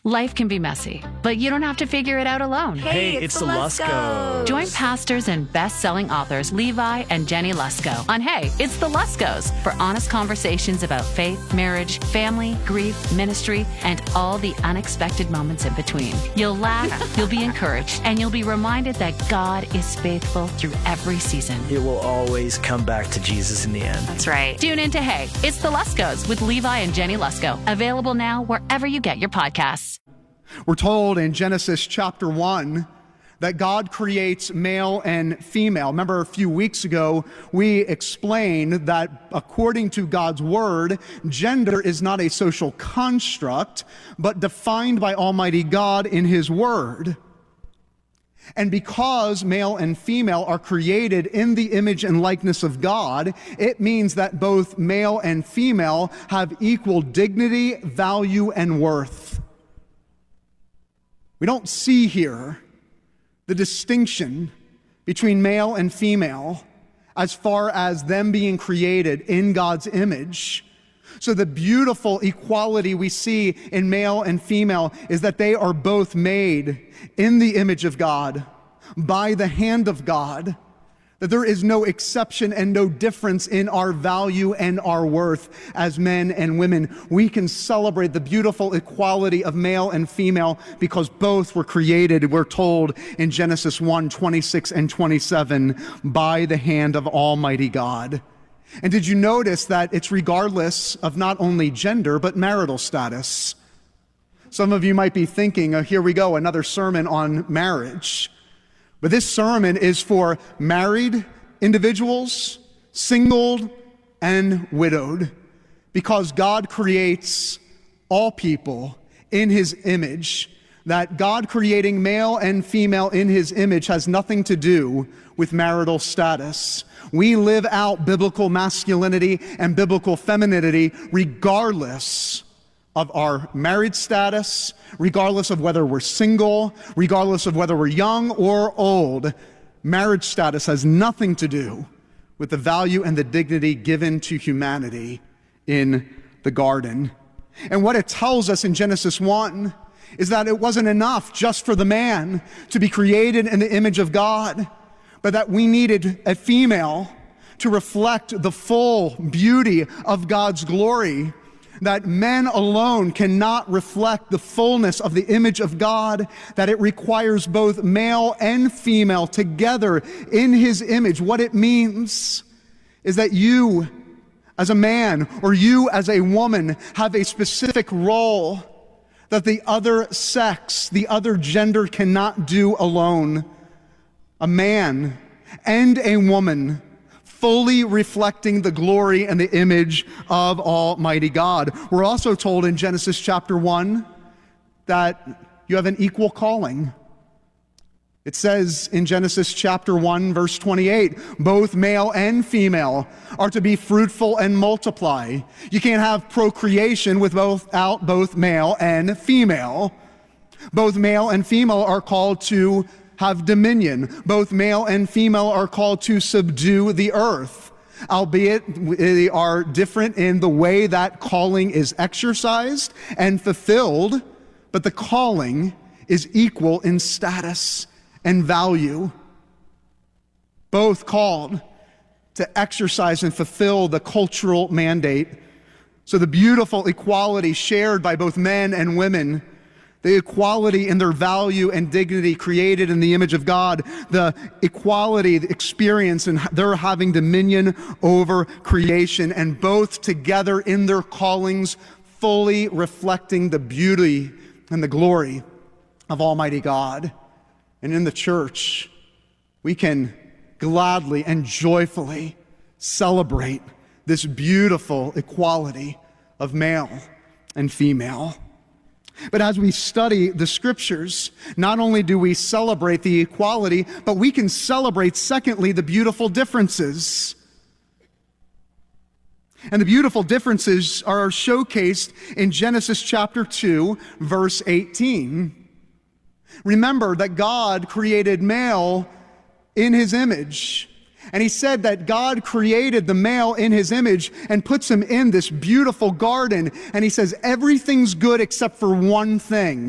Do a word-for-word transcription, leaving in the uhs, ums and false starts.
Life can be messy, but you don't have to figure it out alone. Hey, it's, it's the Luskos. Join pastors and best-selling authors Levi and Jenny Lusko on Hey, It's the Luskos for honest conversations about faith, marriage, family, grief, ministry, and all the unexpected moments in between. You'll laugh, you'll be encouraged, and you'll be reminded that God is faithful through every season. It will always come back to Jesus in the end. That's right. Tune into Hey, It's the Luskos with Levi and Jenny Lusko. Available now wherever you get your podcasts. We're told in Genesis chapter one that God creates male and female. Remember a few weeks ago, we explained that according to God's word, gender is not a social construct, but defined by Almighty God in His word. And because male and female are created in the image and likeness of God, it means that both male and female have equal dignity, value, and worth. We don't see here the distinction between male and female as far as them being created in God's image. So the beautiful equality we see in male and female is that they are both made in the image of God, by the hand of God, that there is no exception and no difference in our value and our worth as men and women. We can celebrate the beautiful equality of male and female because both were created, we're told in Genesis one, twenty-six and twenty-seven, by the hand of Almighty God. And did you notice that it's regardless of not only gender, but marital status? Some of you might be thinking, oh, here we go, another sermon on marriage. But this sermon is for married individuals, single and widowed, because God creates all people in His image. That God creating male and female in His image has nothing to do with marital status. We live out biblical masculinity and biblical femininity regardless of our married status, regardless of whether we're single, regardless of whether we're young or old. Marriage status has nothing to do with the value and the dignity given to humanity in the garden. And what it tells us in Genesis one is that it wasn't enough just for the man to be created in the image of God, but that we needed a female to reflect the full beauty of God's glory. That men alone cannot reflect the fullness of the image of God, that it requires both male and female together in His image. What it means is that you as a man or you as a woman have a specific role that the other sex, the other gender cannot do alone. A man and a woman fully reflecting the glory and the image of Almighty God. We're also told in Genesis chapter one that you have an equal calling. It says in Genesis chapter one, verse twenty-eight, both male and female are to be fruitful and multiply. You can't have procreation without both male and female. Both male and female are called to have dominion. Both male and female are called to subdue the earth, albeit they are different in the way that calling is exercised and fulfilled, but the calling is equal in status and value. Both called to exercise and fulfill the cultural mandate. So the beautiful equality shared by both men and women, the equality in their value and dignity created in the image of God, the equality, the experience, and their having dominion over creation, and both together in their callings, fully reflecting the beauty and the glory of Almighty God. And in the church, we can gladly and joyfully celebrate this beautiful equality of male and female. But as we study the scriptures, not only do we celebrate the equality, but we can celebrate, secondly, the beautiful differences. And the beautiful differences are showcased in Genesis chapter two, verse eighteen. Remember that God created male in His image. And He said that God created the male in His image and puts him in this beautiful garden. And He says everything's good except for one thing.